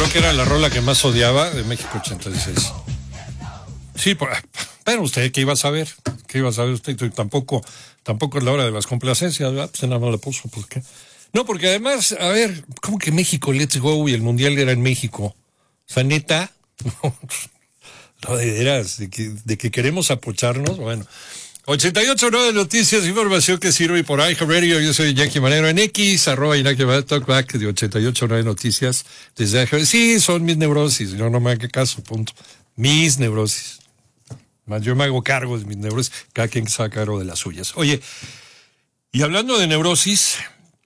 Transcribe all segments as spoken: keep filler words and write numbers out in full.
creo que era la rola que más odiaba de México ochenta y seis. Sí, pero usted, ¿qué iba a saber? ¿Qué iba a saber usted? Tampoco, tampoco es la hora de las complacencias, ¿verdad? Pues nada más le puso, ¿por qué? No, porque además, a ver, ¿cómo que México, let's go, y el Mundial era en México? O sea, neta, no, de veras, de que, de que queremos apocharnos, bueno. ochenta y ocho punto nueve Noticias, información que sirve por iHeart Radio. Yo soy Iñaki Manero en X, arroba Iñaki Manero, talkback de ochenta y ocho punto nueve Noticias desde iHeart. Sí, son mis neurosis, no, no me haga caso, punto. Mis neurosis. Más yo me hago cargo de mis neurosis, cada quien se haga cargo de las suyas. Oye, y hablando de neurosis,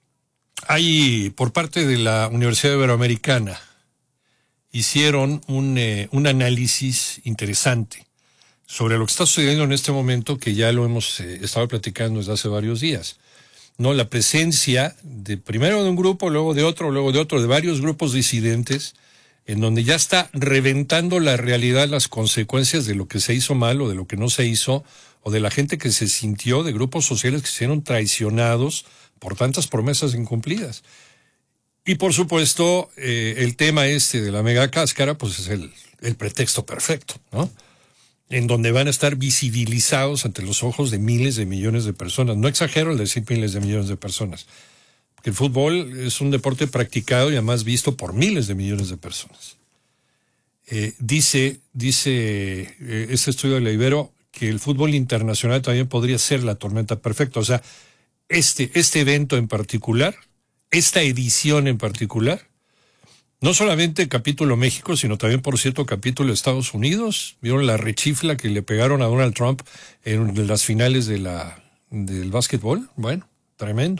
hay, por parte de la Universidad Iberoamericana, hicieron un, eh, un análisis interesante sobre lo que está sucediendo en este momento, que ya lo hemos eh, estado platicando desde hace varios días, ¿no? La presencia de primero de un grupo, luego de otro, luego de otro, de varios grupos disidentes, en donde ya está reventando la realidad, las consecuencias de lo que se hizo mal o de lo que no se hizo, o de la gente que se sintió, de grupos sociales que se hicieron traicionados por tantas promesas incumplidas. Y por supuesto, eh, el tema este de la mega cáscara, pues es el, el pretexto perfecto, ¿no? En donde van a estar visibilizados ante los ojos de miles de millones de personas. No exagero el decir miles de millones de personas, porque el fútbol es un deporte practicado y además visto por miles de millones de personas. Eh, dice, dice eh, este estudio de la Ibero que el fútbol internacional también podría ser la tormenta perfecta. O sea, este, este evento en particular, esta edición en particular, no solamente capítulo México, sino también, por cierto, capítulo Estados Unidos. ¿Vieron la rechifla que le pegaron a Donald Trump en las finales de la del básquetbol? Bueno, tremendo.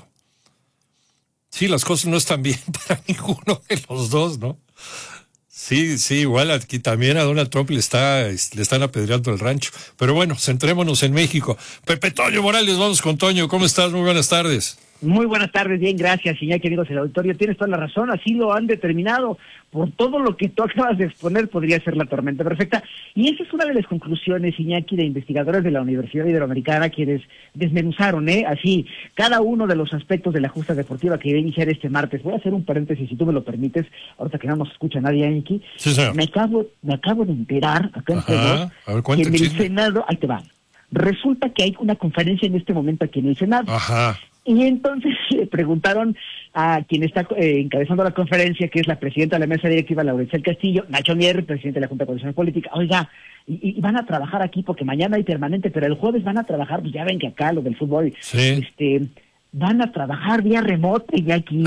Sí, las cosas no están bien para ninguno de los dos, ¿no? Sí, sí, igual aquí también a Donald Trump le está le están apedreando el rancho. Pero bueno, centrémonos en México. Pepe Toño Morales, vamos con Toño. ¿Cómo estás? Muy buenas tardes. Muy buenas tardes, bien, gracias, Iñaki, amigos del auditorio. Tienes toda la razón, así lo han determinado. Por todo lo que tú acabas de exponer, podría ser la tormenta perfecta. Y esa es una de las conclusiones, Iñaki, de investigadores de la Universidad Iberoamericana, quienes desmenuzaron, ¿eh? Así, cada uno de los aspectos de la justa deportiva que iba a iniciar este martes. Voy a hacer un paréntesis, si tú me lo permites, ahorita que no nos escucha nadie, Iñaki. Sí, señor. Me acabo, me acabo de enterar, acá en Ajá, a ver, que en el chisme. Senado, ahí te va, resulta que hay una conferencia en este momento aquí en el Senado. Ajá. Y entonces le preguntaron a quien está eh, encabezando la conferencia, que es la presidenta de la mesa directiva, Laurentzel Castillo, Nacho Mier, presidente de la Junta de Coordinación Política, oiga, y, y van a trabajar aquí porque mañana hay permanente, pero el jueves van a trabajar, pues ya ven que acá lo del fútbol, sí. este, van a trabajar vía remota y aquí.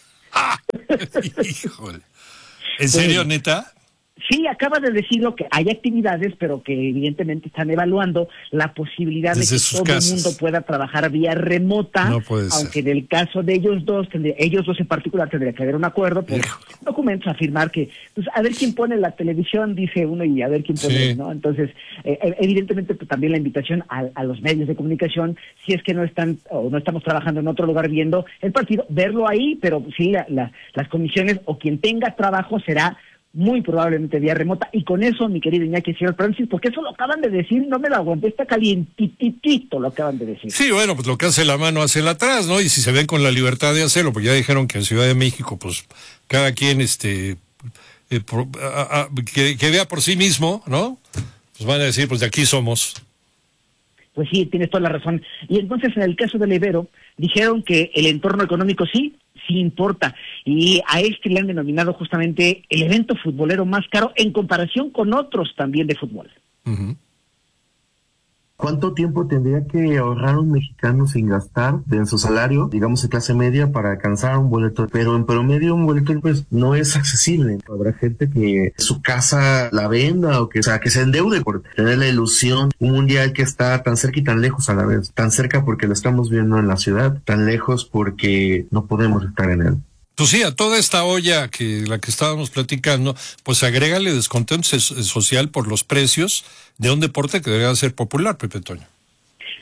Híjole. ¿En serio, neta? Sí, acaba de decirlo que hay actividades, pero que evidentemente están evaluando la posibilidad Desde de que todo casas. el mundo pueda trabajar vía remota, No puede aunque ser. en el caso de ellos dos, tendría, ellos dos en particular, tendría que haber un acuerdo por Hijo. documentos a firmar que, pues a ver quién pone la televisión, dice uno, y a ver quién pone, Sí. ¿no? Entonces, eh, evidentemente pues, también la invitación a, a los medios de comunicación, si es que no están o no estamos trabajando en otro lugar viendo el partido, verlo ahí, pero sí, la, la, las comisiones o quien tenga trabajo será muy probablemente vía remota, y con eso, mi querido Iñaki, señor Francis, porque eso lo acaban de decir, no me lo aguanté, está calientitito, lo acaban de decir. Sí, bueno, pues lo que hace la mano hace la atrás, ¿no? Y si se ven con la libertad de hacerlo, pues ya dijeron que en Ciudad de México, pues cada quien, este, eh, por, a, a, que, que vea por sí mismo, ¿no? Pues van a decir, pues de aquí somos. Pues sí, tienes toda la razón. Y entonces, en el caso del Ibero, dijeron que el entorno económico sí, sí importa. Y a este le han denominado justamente el evento futbolero más caro en comparación con otros también de fútbol. Uh-huh. ¿Cuánto tiempo tendría que ahorrar un mexicano sin gastar en su salario, digamos de clase media, para alcanzar un boleto? Pero en promedio un boleto pues no es accesible. Habrá gente que su casa la venda o que, o sea, que se endeude por tener la ilusión. Un mundial que está tan cerca y tan lejos a la vez. Tan cerca porque lo estamos viendo en la ciudad, tan lejos porque no podemos estar en él. Pues sí, a toda esta olla que la que estábamos platicando, pues agrégale descontento social por los precios de un deporte que debería ser popular, Pepe Toño.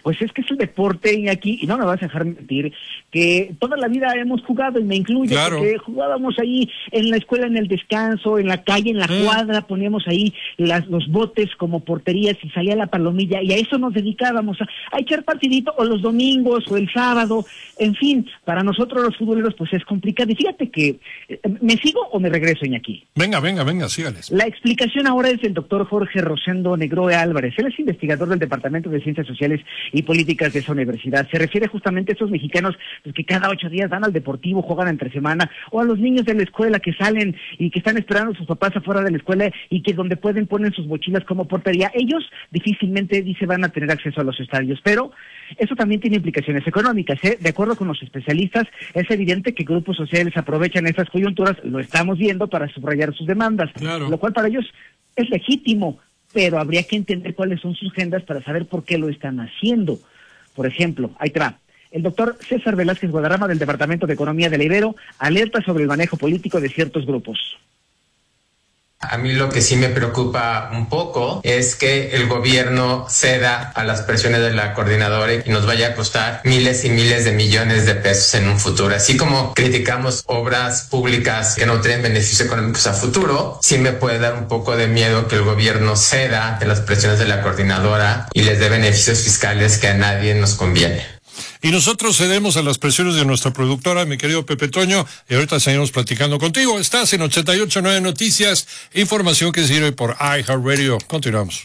Pues es que es el deporte, Iñaki, y no me vas a dejar mentir, que toda la vida hemos jugado, y me incluyo, claro. porque jugábamos ahí en la escuela, en el descanso, en la calle, en la mm. cuadra, poníamos ahí las, los botes como porterías y salía la palomilla, y a eso nos dedicábamos, a, a echar partidito, o los domingos, o el sábado, en fin, para nosotros los futboleros pues es complicado. Y fíjate que, ¿me sigo o me regreso, Iñaki? Venga, venga, venga, sígales. La explicación ahora es del doctor Jorge Rosendo Negroe Álvarez. Él es investigador del Departamento de Ciencias Sociales y Políticas de esa universidad. Se refiere justamente a esos mexicanos pues, que cada ocho días van al deportivo, juegan entre semana, o a los niños de la escuela que salen y que están esperando a sus papás afuera de la escuela y que donde pueden ponen sus mochilas como portería. Ellos difícilmente, dice, van a tener acceso a los estadios, pero eso también tiene implicaciones económicas, ¿eh? De acuerdo con los especialistas, es evidente que grupos sociales aprovechan estas coyunturas, lo estamos viendo, para subrayar sus demandas, claro. Lo cual para ellos es legítimo, pero habría que entender cuáles son sus agendas para saber por qué lo están haciendo. Por ejemplo, ahí te va. El doctor César Velázquez Guadarrama del Departamento de Economía de la Ibero alerta sobre el manejo político de ciertos grupos. A mí lo que sí me preocupa un poco es que el gobierno ceda a las presiones de la coordinadora y nos vaya a costar miles y miles de millones de pesos en un futuro. Así como criticamos obras públicas que no tienen beneficios económicos a futuro, sí me puede dar un poco de miedo que el gobierno ceda ante las presiones de la coordinadora y les dé beneficios fiscales que a nadie nos conviene. Y nosotros cedemos a las presiones de nuestra productora, mi querido Pepe Toño, y ahorita seguimos platicando contigo. Estás en ochenta y ocho punto nueve Noticias, información que sirve por iHeartRadio. Continuamos.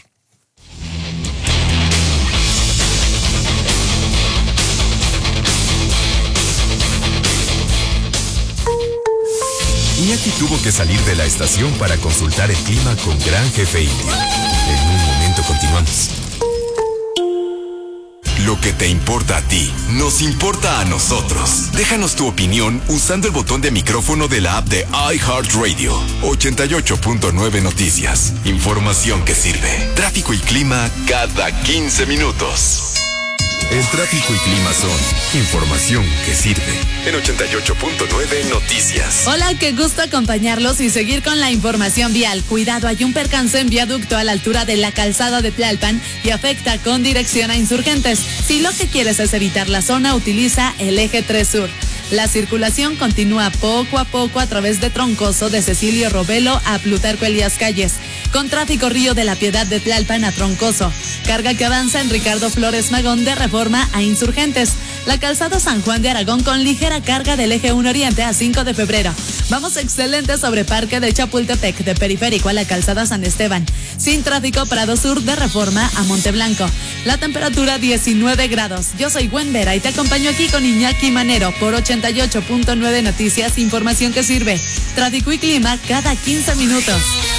Iñaki tuvo que salir de la estación para consultar el clima con Gran Jefe Indio. En un momento continuamos. Lo que te importa a ti, nos importa a nosotros. Déjanos tu opinión usando el botón de micrófono de la app de iHeartRadio. ochenta y ocho punto nueve Noticias. Información que sirve. Tráfico y clima cada quince minutos. El tráfico y clima son información que sirve. En ochenta y ocho punto nueve Noticias. Hola, qué gusto acompañarlos y seguir con la información vial. Cuidado, hay un percance en viaducto a la altura de la calzada de Tlalpan y afecta con dirección a Insurgentes. Si lo que quieres es evitar la zona, utiliza el eje tres Sur. La circulación continúa poco a poco a través de Troncoso, de Cecilio Robelo a Plutarco Elías Calles, con tráfico Río de la Piedad de Tlalpan a Troncoso. Carga que avanza en Ricardo Flores Magón de Reforma a Insurgentes. La calzada San Juan de Aragón con ligera carga del eje uno Oriente a cinco de febrero. Vamos excelente sobre Parque de Chapultepec, de Periférico a la calzada San Esteban. Sin tráfico Prado Sur de Reforma a Monteblanco. La temperatura diecinueve grados. Yo soy Gwen Vera y te acompaño aquí con Iñaki Manero por ochenta y ocho punto nueve Noticias, información que sirve. Tráfico y clima cada quince minutos.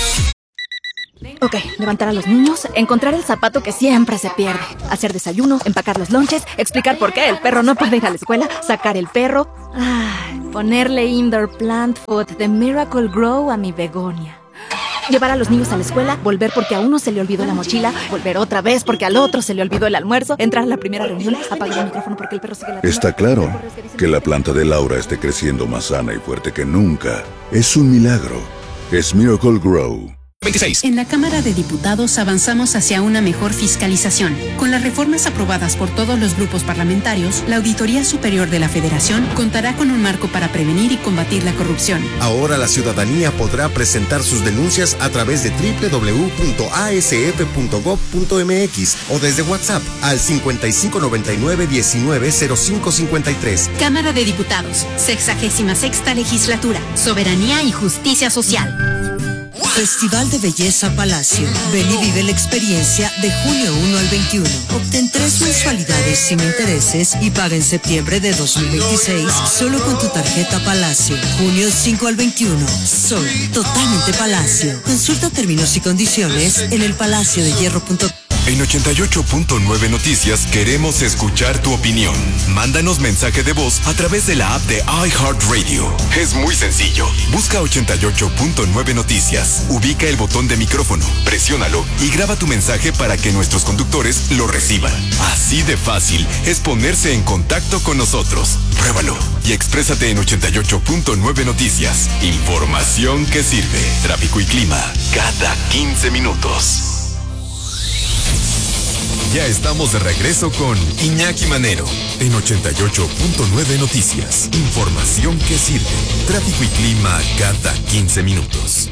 Ok, levantar a los niños, encontrar el zapato que siempre se pierde, hacer desayuno, empacar los lonches, explicar por qué el perro no puede ir a la escuela, sacar el perro, ay, ponerle indoor plant food de Miracle Grow a mi begonia. Llevar a los niños a la escuela, volver porque a uno se le olvidó la mochila, volver otra vez porque al otro se le olvidó el almuerzo, entrar a la primera reunión, apagar el micrófono porque el perro sigue la... Está claro que la planta de Laura esté creciendo más sana y fuerte que nunca. Es un milagro. Es Miracle Grow. veintiséis. En la Cámara de Diputados avanzamos hacia una mejor fiscalización. Con las reformas aprobadas por todos los grupos parlamentarios, la Auditoría Superior de la Federación contará con un marco para prevenir y combatir la corrupción. Ahora la ciudadanía podrá presentar sus denuncias a través de doble u doble u doble u punto a s f punto gob punto m x o desde WhatsApp al cincuenta y cinco noventa y nueve diecinueve cero cinco cincuenta y tres. Cámara de Diputados, sexagésima sexta legislatura, soberanía y justicia social. Festival de Belleza Palacio. Ven y vive la experiencia de junio uno al veintiuno. Obtén tres mensualidades sin intereses y paga en septiembre de dos mil veintiséis solo con tu tarjeta Palacio. junio cinco al veintiuno. Soy totalmente Palacio. Consulta términos y condiciones en el palacio de hierro punto com. En ochenta y ocho punto nueve Noticias queremos escuchar tu opinión. Mándanos mensaje de voz a través de la app de iHeartRadio. Es muy sencillo. Busca ochenta y ocho punto nueve Noticias. Ubica el botón de micrófono, presiónalo y graba tu mensaje para que nuestros conductores lo reciban. Así de fácil es ponerse en contacto con nosotros. Pruébalo y exprésate en ochenta y ocho punto nueve Noticias. Información que sirve. Tráfico y clima cada quince minutos. Ya estamos de regreso con Iñaki Manero en ochenta y ocho punto nueve Noticias. Información que sirve. Tráfico y clima cada quince minutos.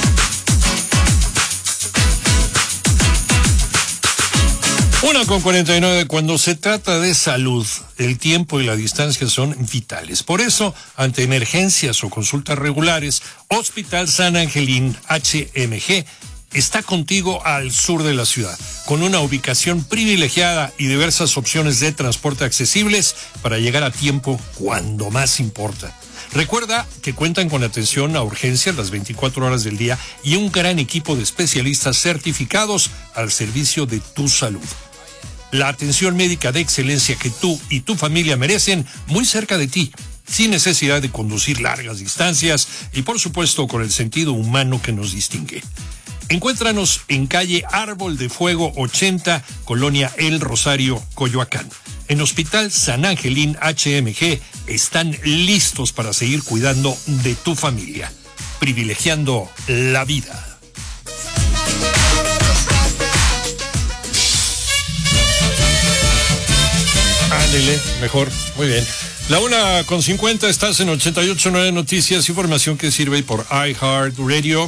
Una con cuarenta y nueve. Cuando se trata de salud, el tiempo y la distancia son vitales. Por eso, ante emergencias o consultas regulares, Hospital San Angelín H M G está contigo al sur de la ciudad, con una ubicación privilegiada y diversas opciones de transporte accesibles para llegar a tiempo cuando más importa. Recuerda que cuentan con atención a urgencias las veinticuatro horas del día y un gran equipo de especialistas certificados al servicio de tu salud. La atención médica de excelencia que tú y tu familia merecen muy cerca de ti, sin necesidad de conducir largas distancias y por supuesto con el sentido humano que nos distingue. Encuéntranos en calle Árbol de Fuego ochenta, Colonia El Rosario, Coyoacán. En Hospital San Angelín H M G están listos para seguir cuidando de tu familia, privilegiando la vida. Ándele, mejor, muy bien. La una con cincuenta, estás en ochenta y ocho punto nueve Noticias, información que sirve por iHeartRadio.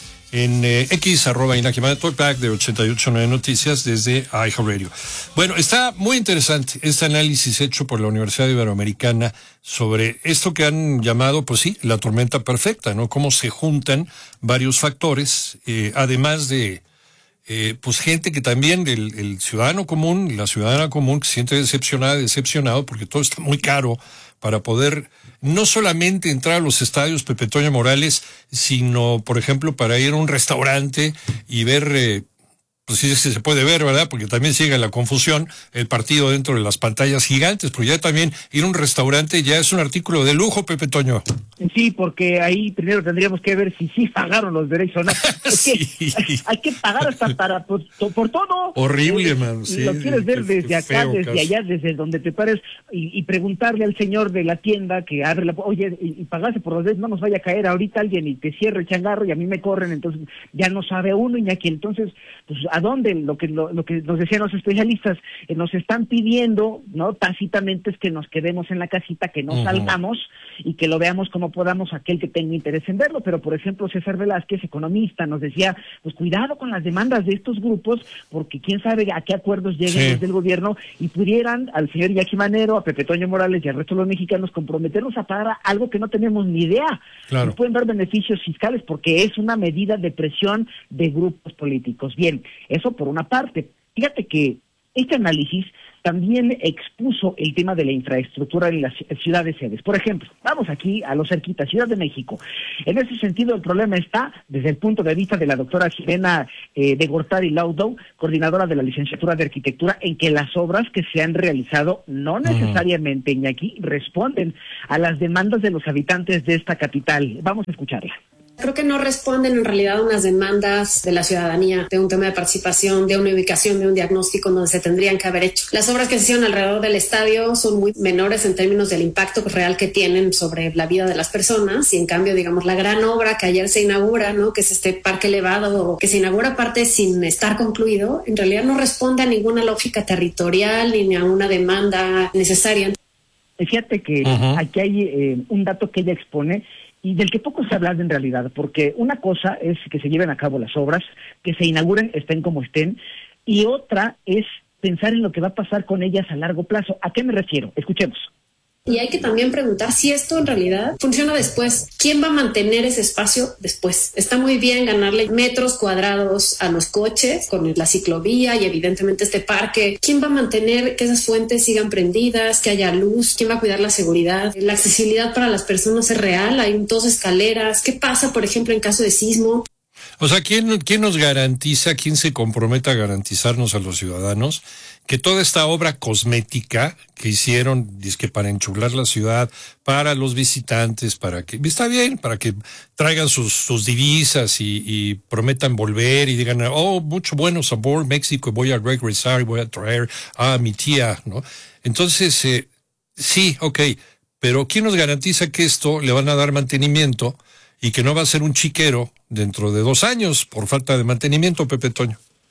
En eh, X, arroba Iñaki Manero, talkback de ochenta y ocho punto nueve Noticias desde iHeartRadio. Bueno, está muy interesante este análisis hecho por la Universidad Iberoamericana sobre esto que han llamado, pues sí, la tormenta perfecta, ¿no? Cómo se juntan varios factores, eh, además de, eh, pues gente que también, el, el ciudadano común, la ciudadana común, que se siente decepcionada, decepcionado, porque todo está muy caro para poder no solamente entrar a los estadios Pepe Toño Morales, sino, por ejemplo, para ir a un restaurante y ver, eh, pues sí se puede ver, ¿verdad? Porque también sigue la confusión, el partido dentro de las pantallas gigantes, pero ya también ir a un restaurante ya es un artículo de lujo, Pepe Toño. Sí, porque ahí primero tendríamos que ver si sí pagaron los derechos o no. Es que sí. hay, hay que pagar hasta para por, por todo. Horrible, eh, man. Sí, lo quieres ver qué, desde qué acá, desde caso. allá, desde donde te pares y, y preguntarle al señor de la tienda que abre la... Oye, y, y pagaste por los derechos, no nos vaya a caer ahorita alguien y te cierre el changarro y a mí me corren, entonces ya no sabe uno, Iñaki. Entonces, pues, ¿a dónde? Lo que lo, lo que nos decían los especialistas, eh, nos están pidiendo, ¿no? Tácitamente es que nos quedemos en la casita, que no uh-huh. salgamos y que lo veamos como podamos aquel que tenga interés en verlo. Pero, por ejemplo, César Velázquez, economista, nos decía, pues cuidado con las demandas de estos grupos, porque quién sabe a qué acuerdos lleguen sí. desde el gobierno y pudieran al señor Iñaki Manero, a Pepe Toño Morales y al resto de los mexicanos comprometernos a pagar algo que no tenemos ni idea. Claro. Y pueden dar beneficios fiscales porque es una medida de presión de grupos políticos. Bien, eso por una parte. Fíjate que este análisis también expuso el tema de la infraestructura en las ciudades sedes. Por ejemplo, vamos aquí a lo cerquita, Ciudad de México. En ese sentido, el problema está desde el punto de vista de la doctora Jimena eh, de Gortari Laudo, coordinadora de la licenciatura de Arquitectura, en que las obras que se han realizado no necesariamente, Iñaki, responden a las demandas de los habitantes de esta capital. Vamos a escucharla. Creo que no responden en realidad a unas demandas de la ciudadanía, de un tema de participación, de una ubicación, de un diagnóstico donde se tendrían que haber hecho. Las obras que se hicieron alrededor del estadio son muy menores en términos del impacto real que tienen sobre la vida de las personas y en cambio, digamos, la gran obra que ayer se inaugura, ¿no? Que es este parque elevado, que se inaugura aparte sin estar concluido, en realidad no responde a ninguna lógica territorial ni a una demanda necesaria. Fíjate que uh-huh. aquí hay eh, un dato que ella expone y del que poco se habla en realidad, porque una cosa es que se lleven a cabo las obras, que se inauguren, estén como estén, y otra es pensar en lo que va a pasar con ellas a largo plazo. ¿A qué me refiero? Escuchemos. Y hay que también preguntar si esto en realidad funciona después. ¿Quién va a mantener ese espacio después? Está muy bien ganarle metros cuadrados a los coches con la ciclovía y evidentemente este parque. ¿Quién va a mantener que esas fuentes sigan prendidas, que haya luz? ¿Quién va a cuidar la seguridad? La accesibilidad para las personas es real. Hay dos escaleras. ¿Qué pasa, por ejemplo, en caso de sismo? O sea, ¿quién, quién nos garantiza, quién se compromete a garantizarnos a los ciudadanos que toda esta obra cosmética que hicieron, dizque para enchular la ciudad, para los visitantes, para que, está bien, para que traigan sus, sus divisas y, y prometan volver y digan, oh, mucho bueno sabor, México, voy a regresar, voy a traer a mi tía, ¿no? Entonces, eh, sí, ok, pero ¿quién nos garantiza que esto le van a dar mantenimiento y que no va a ser un chiquero dentro de dos años por falta de mantenimiento, Pepe Toño?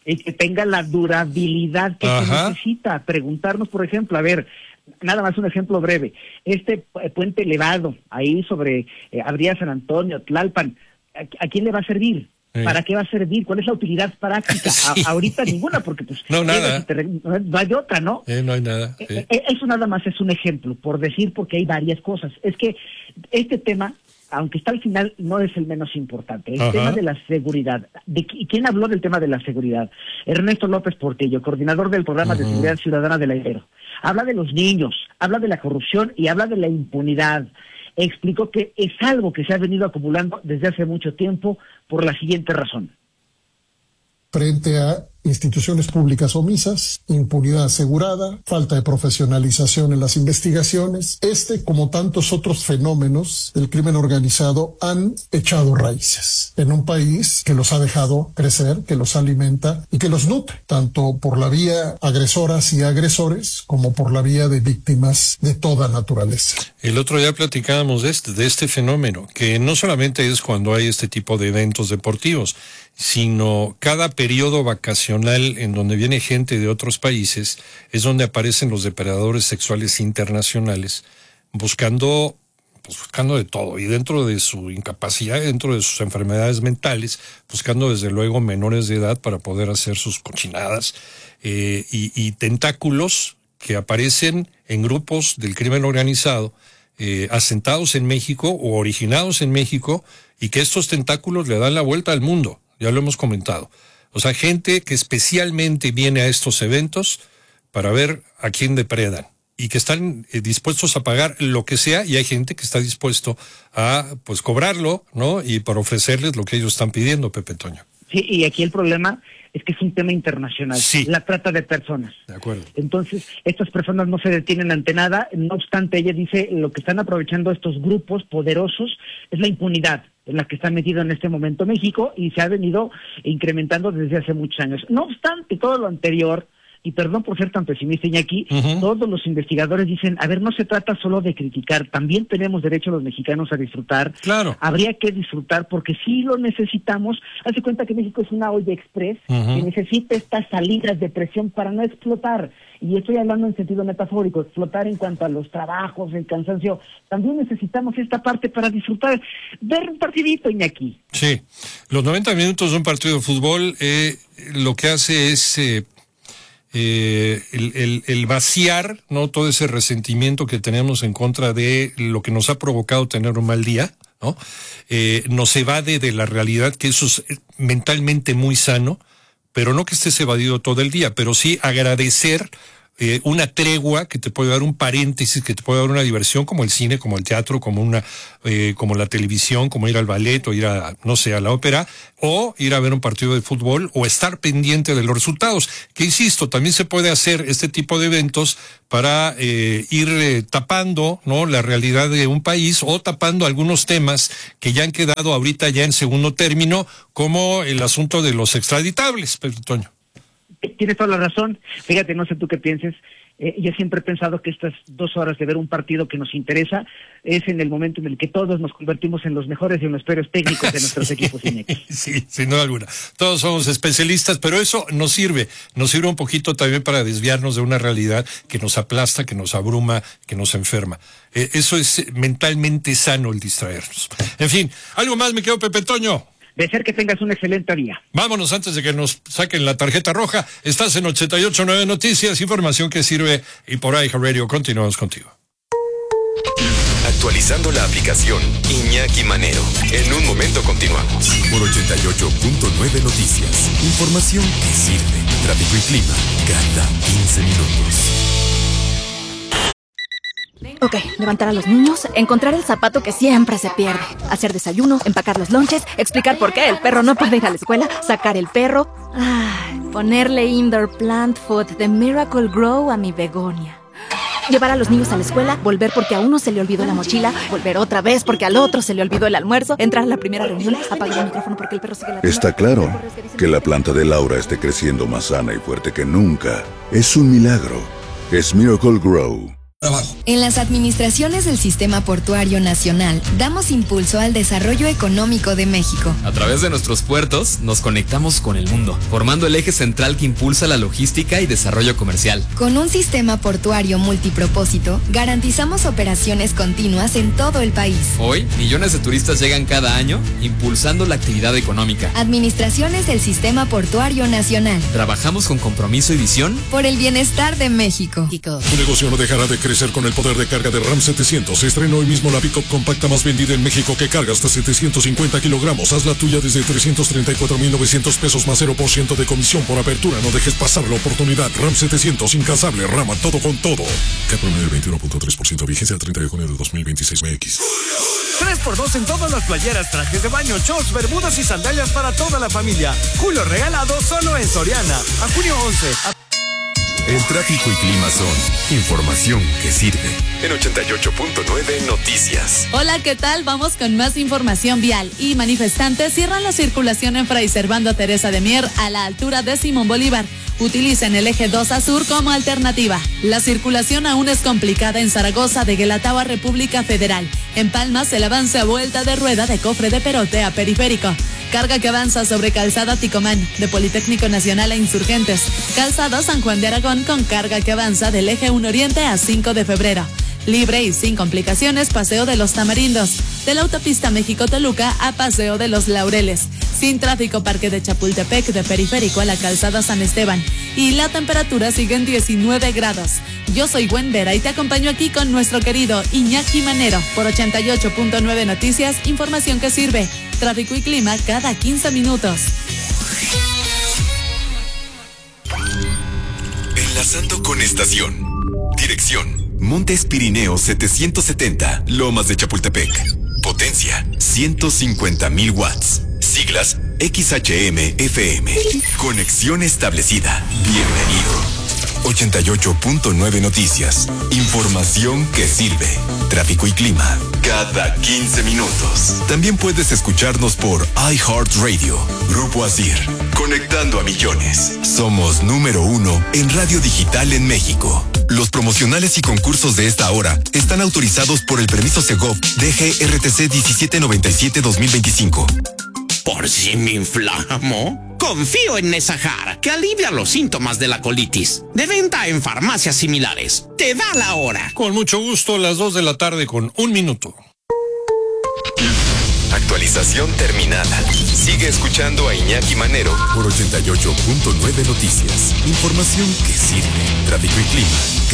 y que tenga la durabilidad que se necesita. Preguntarnos, por ejemplo, a ver, nada más un ejemplo breve, este puente elevado ahí sobre eh, Avenida San Antonio, Tlalpan, ¿a, a quién le va a servir? Sí. ¿Para qué va a servir? ¿Cuál es la utilidad práctica? Sí. A, ahorita ninguna, porque pues no, nada. Te, no hay otra, ¿no? Eh, no hay nada. Sí. Eh, eso nada más es un ejemplo, por decir, porque hay varias cosas. Es que este tema, aunque está al final, no es el menos importante. El Ajá. tema de la seguridad. ¿De quién habló del tema de la seguridad? Ernesto López Portillo, coordinador del programa uh-huh. de seguridad ciudadana del Ibero. Habla de los niños, habla de la corrupción y habla de la impunidad. Explicó que es algo que se ha venido acumulando desde hace mucho tiempo por la siguiente razón. Frente a instituciones públicas omisas, impunidad asegurada, falta de profesionalización en las investigaciones, este, como tantos otros fenómenos del crimen organizado, han echado raíces en un país que los ha dejado crecer, que los alimenta y que los nutre, tanto por la vía agresoras y agresores, como por la vía de víctimas de toda naturaleza. El otro día platicábamos de este, de este fenómeno, que no solamente es cuando hay este tipo de eventos deportivos, sino cada periodo vacacional en donde viene gente de otros países, es donde aparecen los depredadores sexuales internacionales buscando, pues buscando de todo, y dentro de su incapacidad, dentro de sus enfermedades mentales, buscando desde luego menores de edad para poder hacer sus cochinadas, eh, y, y tentáculos que aparecen en grupos del crimen organizado, eh, asentados en México o originados en México, y que estos tentáculos le dan la vuelta al mundo. Ya lo hemos comentado. O sea, gente que especialmente viene a estos eventos para ver a quién depredan y que están eh, dispuestos a pagar lo que sea, y hay gente que está dispuesto a pues cobrarlo, ¿no? Y para ofrecerles lo que ellos están pidiendo, Pepe Toño. Sí, y aquí el problema es que es un tema internacional, sí. La trata de personas. De acuerdo. Entonces, estas personas no se detienen ante nada, no obstante, ella dice, lo que están aprovechando estos grupos poderosos es la impunidad en la que está metido en este momento México, y se ha venido incrementando desde hace muchos años. No obstante todo lo anterior, y perdón por ser tan pesimista, Iñaki, uh-huh. todos los investigadores dicen, a ver, no se trata solo de criticar, también tenemos derecho los mexicanos a disfrutar. Claro. Habría que disfrutar porque sí lo necesitamos. Hace cuenta que México es una olla express uh-huh. que necesita estas salidas de presión para no explotar. Y estoy hablando en sentido metafórico, explotar en cuanto a los trabajos, el cansancio. También necesitamos esta parte para disfrutar. Ver un partidito, Iñaki. Sí, los noventa minutos de un partido de fútbol eh, lo que hace es... Eh, Eh, el, el, el vaciar, ¿no? Todo ese resentimiento que tenemos en contra de lo que nos ha provocado tener un mal día, ¿no? Eh, nos evade de la realidad, que eso es mentalmente muy sano, pero no que estés evadido todo el día, pero sí agradecer eh, una tregua que te puede dar, un paréntesis que te puede dar una diversión, como el cine, como el teatro, como una eh, como la televisión, como ir al ballet o ir a, no sé, a la ópera, o ir a ver un partido de fútbol, o estar pendiente de los resultados, que insisto, también se puede hacer este tipo de eventos para eh, ir eh, tapando, ¿no?, la realidad de un país, o tapando algunos temas que ya han quedado ahorita ya en segundo término, como el asunto de los extraditables, Pedro Toño. Tienes toda la razón. Fíjate, no sé tú qué pienses. Eh, yo siempre he pensado que estas dos horas de ver un partido que nos interesa es en el momento en el que todos nos convertimos en los mejores y en los peores técnicos de nuestros sí, equipos. Iñaki. Sí, sin duda alguna. Todos somos especialistas, pero eso nos sirve, nos sirve un poquito también para desviarnos de una realidad que nos aplasta, que nos abruma, que nos enferma. Eh, eso es mentalmente sano, el distraernos. En fin, algo más, me quedo, Pepe Toño. De ser que tengas un excelente día. Vámonos antes de que nos saquen la tarjeta roja. Estás en ochenta y ocho punto nueve Noticias, información que sirve, y por iHeart Radio continuamos contigo. Actualizando la aplicación Iñaki Manero. En un momento continuamos. Por ochenta y ocho punto nueve Noticias, información que sirve. Tráfico y clima cada quince minutos. Ok, levantar a los niños, encontrar el zapato que siempre se pierde, hacer desayuno, empacar los lonches, explicar por qué el perro no puede ir a la escuela, sacar el perro, ay, ponerle indoor plant food de Miracle Grow a mi begonia. Llevar a los niños a la escuela, volver porque a uno se le olvidó la mochila, volver otra vez porque al otro se le olvidó el almuerzo, entrar a la primera reunión, apagar el micrófono porque el perro sigue latiendo. Está claro que la planta de Laura esté creciendo más sana y fuerte que nunca. Es un milagro. Es Miracle Grow. Trabajo. En las administraciones del Sistema Portuario Nacional, damos impulso al desarrollo económico de México. A través de nuestros puertos, nos conectamos con el mundo, formando el eje central que impulsa la logística y desarrollo comercial. Con un sistema portuario multipropósito, garantizamos operaciones continuas en todo el país. Hoy, millones de turistas llegan cada año, impulsando la actividad económica. Administraciones del Sistema Portuario Nacional. Trabajamos con compromiso y visión por el bienestar de México. Tu negocio no dejará de crecer con el poder de carga de RAM setecientos. Estrena hoy mismo la pick-up compacta más vendida en México, que carga hasta setecientos cincuenta kilogramos. Haz la tuya desde trescientos treinta y cuatro mil novecientos pesos más cero por ciento de comisión por apertura. No dejes pasar la oportunidad. RAM setecientos, incansable, rama todo con todo. Cat promedio veintiuno punto tres por ciento. Vigencia el treinta de junio de dos mil veintiséis. M X. tres por dos en todas las playeras, trajes de baño, shorts, bermudas y sandalias para toda la familia. Julio regalado solo en Soriana. A junio once. A... El tráfico y clima son información que sirve. En ochenta y ocho punto nueve Noticias. Hola, ¿qué tal? Vamos con más información vial. Y manifestantes cierran la circulación en Fray Servando Teresa de Mier a la altura de Simón Bolívar. Utilicen el eje dos a sur como alternativa. La circulación aún es complicada en Zaragoza de Guelatao a República Federal. En Palmas, el avance a vuelta de rueda de Cofre de Perote a Periférico. Carga que avanza sobre Calzada Ticomán, de Politécnico Nacional a Insurgentes. Calzada San Juan de Aragón con carga que avanza del eje uno Oriente a cinco de febrero. Libre y sin complicaciones, Paseo de los Tamarindos. De la autopista México-Toluca a Paseo de los Laureles. Sin tráfico, Parque de Chapultepec, de Periférico a la Calzada San Esteban. Y la temperatura sigue en diecinueve grados. Yo soy Gwen Vera y te acompaño aquí con nuestro querido Iñaki Manero por ochenta y ocho punto nueve Noticias, información que sirve. Tráfico y clima cada quince minutos. Enlazando con estación. Dirección: Montes Pirineos setecientos setenta, Lomas de Chapultepec. Potencia: ciento cincuenta mil watts. Siglas: X H M F M. Conexión establecida. Bienvenido. ochenta y ocho punto nueve Noticias. Información que sirve. Tráfico y clima cada quince minutos. También puedes escucharnos por iHeartRadio. Grupo Asir. Conectando a millones. Somos número uno en radio digital en México. Los promocionales y concursos de esta hora están autorizados por el permiso Segov D G R T C diecisiete noventa y siete dos mil veinticinco. ¿Por si me inflamo? Confío en Nesahar, que alivia los síntomas de la colitis. De venta en farmacias similares. Te da la hora. Con mucho gusto, las dos de la tarde con un minuto. Actualización terminada. Sigue escuchando a Iñaki Manero por ochenta y ocho punto nueve Noticias. Información que sirve. Tráfico y clima.